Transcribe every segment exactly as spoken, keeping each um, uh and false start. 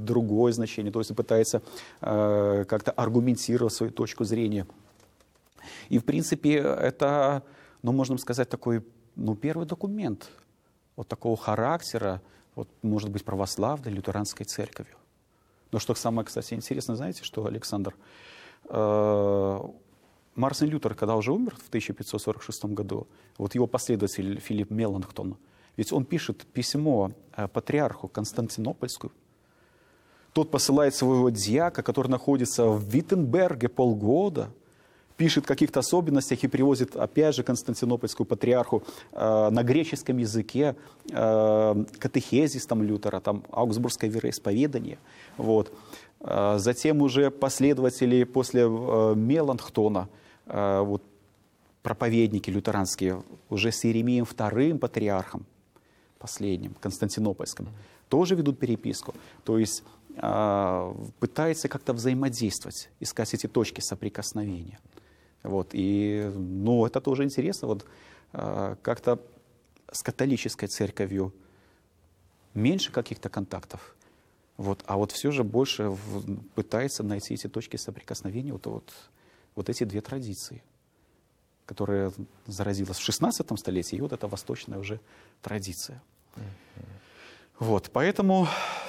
другое значение, то есть он пытается э, как-то аргументировать свою точку зрения. И, в принципе, это, ну, можно сказать, такой, ну, первый документ вот такого характера, вот, может быть, православной лютеранской церковью. Но что самое, кстати, интересное, знаете, что, Александр, э, Мартин Лютер, когда уже умер в тысяча пятьсот сорок шестом году, вот его последователь Филипп Меланхтон, ведь он пишет письмо э, патриарху Константинопольскую. Тот посылает своего дьяка, который находится в Виттенберге полгода, пишет о каких-то особенностях и привозит, опять же, Константинопольскую патриарху э, на греческом языке э, катехезис там Лютера, там аугсбургское вероисповедание. Вот. Э, затем уже последователи после э, Меланхтона, э, вот, проповедники лютеранские, уже с Иеремием вторым патриархом, последним, Константинопольским, тоже ведут переписку. То есть э, пытаются как-то взаимодействовать, искать эти точки соприкосновения. Вот, и, ну, это тоже интересно, вот, э, как-то с католической церковью меньше каких-то контактов, вот, а вот все же больше в, пытается найти эти точки соприкосновения, вот, вот, вот эти две традиции, которые заразилась в шестнадцатом столетии, и вот эта восточная уже традиция. Mm-hmm. Вот, поэтому...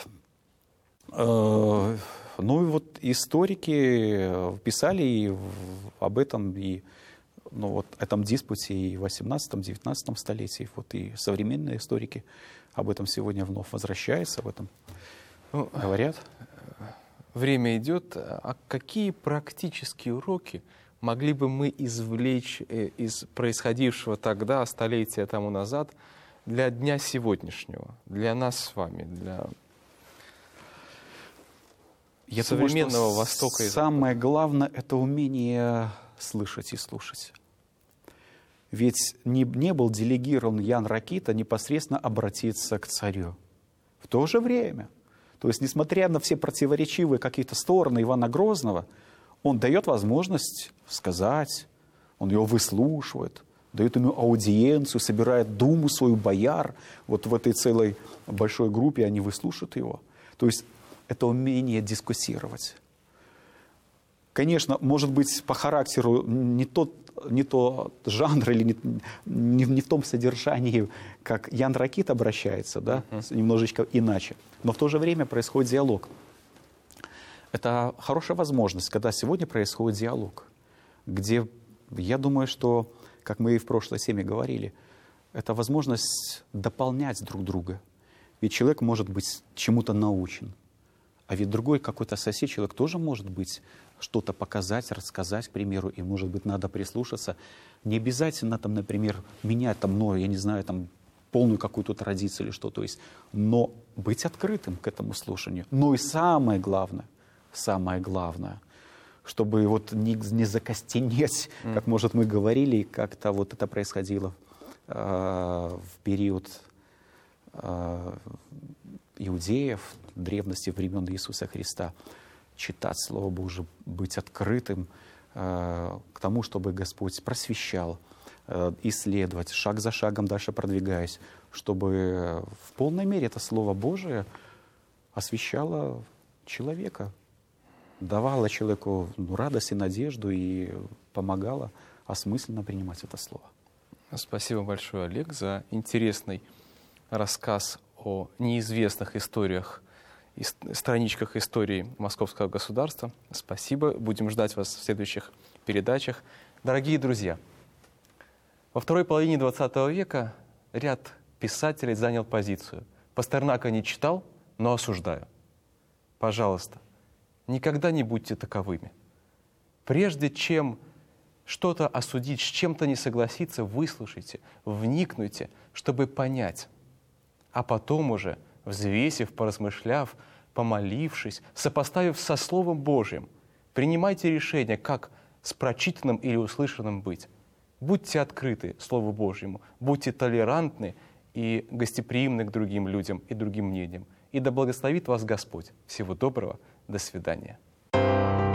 Э, Ну и вот историки писали и об этом, и ну, вот, этом диспуте и в восемнадцатом-девятнадцатом столетии. Вот, и современные историки об этом сегодня вновь возвращаются, об этом ну, говорят. Время идет. А какие практические уроки могли бы мы извлечь из происходившего тогда, столетия тому назад, для дня сегодняшнего, для нас с вами, для... Я современного думаю, что Востока и самое главное — это умение слышать и слушать. Ведь не, не был делегирован Ян Ракита непосредственно обратиться к царю. В то же время, то есть несмотря на все противоречивые какие-то стороны Ивана Грозного, он дает возможность сказать, он его выслушивает, дает ему аудиенцию, собирает думу свою бояр. Вот в этой целой большой группе они выслушают его. То есть это умение дискуссировать. Конечно, может быть, по характеру не тот, не тот жанр или не, не, не в том содержании, как Ян Ракит обращается, да, uh-huh. немножечко иначе. Но в то же время происходит диалог. Это хорошая возможность, когда сегодня происходит диалог, где, я думаю, что, как мы и в прошлой теме говорили, это возможность дополнять друг друга. Ведь человек может быть чему-то научен. А ведь другой какой-то сосед, человек тоже может быть что-то показать, рассказать, к примеру, и, может быть, надо прислушаться. Не обязательно, там, например, менять там, ну, я не знаю, там, полную какую-то традицию или что, то есть, но быть открытым к этому слушанию. Но и самое главное, самое главное, чтобы вот не, не закостенеть, mm. как, может, мы говорили, как-то вот это происходило э, в период э, иудеев, древности времен Иисуса Христа, читать Слово Божие, быть открытым э, к тому, чтобы Господь просвещал, э, исследовать, шаг за шагом дальше продвигаясь, чтобы в полной мере это Слово Божие освещало человека, давало человеку ну, радость и надежду и помогало осмысленно принимать это Слово. Спасибо большое, Олег, за интересный рассказ о неизвестных историях, страничках истории Московского государства. Спасибо. Будем ждать вас в следующих передачах. Дорогие друзья, во второй половине двадцатого века ряд писателей занял позицию. Пастернака не читал, но осуждаю. Пожалуйста, никогда не будьте таковыми. Прежде чем что-то осудить, с чем-то не согласиться, выслушайте, вникнуйте, чтобы понять. А потом уже, взвесив, поразмышляв, помолившись, сопоставив со Словом Божьим, принимайте решение, как с прочитанным или услышанным быть. Будьте открыты Слову Божьему, будьте толерантны и гостеприимны к другим людям и другим мнениям. И да благословит вас Господь. Всего доброго, до свидания.